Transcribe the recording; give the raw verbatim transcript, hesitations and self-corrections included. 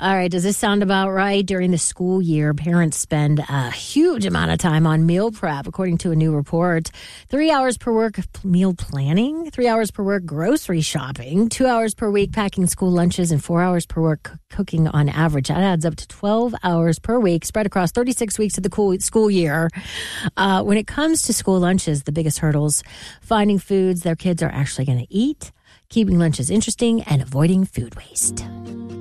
All right. Does this sound about right? During the school year, parents spend a huge amount of time on meal prep, according to a new report. Three hours per work meal planning, three hours per work grocery shopping, two hours per week packing school lunches, and four hours per work c- cooking on average. That adds up to twelve hours per week, spread across thirty-six weeks of the cool school year. Uh, when it comes to school lunches, the biggest hurdles, finding foods their kids are actually going to eat, keeping lunches interesting, and avoiding food waste.